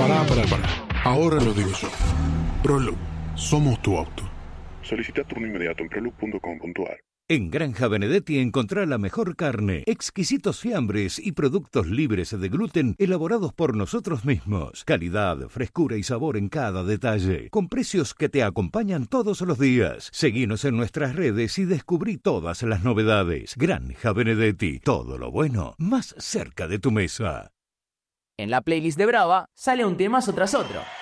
Pará. Ahora lo digo yo. ProLoop. Somos tu auto. Solicita turno inmediato en proloop.com.ar. En Granja Benedetti encontrá la mejor carne, exquisitos fiambres y productos libres de gluten elaborados por nosotros mismos. Calidad, frescura y sabor en cada detalle, con precios que te acompañan todos los días. Seguinos en nuestras redes y descubrí todas las novedades. Granja Benedetti, todo lo bueno más cerca de tu mesa. En la playlist de Brava sale un temazo tras otro.